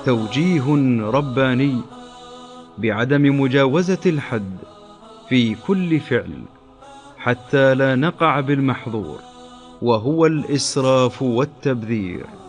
توجيه رباني بعدم مجاوزة الحد في كل فعل حتى لا نقع بالمحظور، وهو الإسراف والتبذير.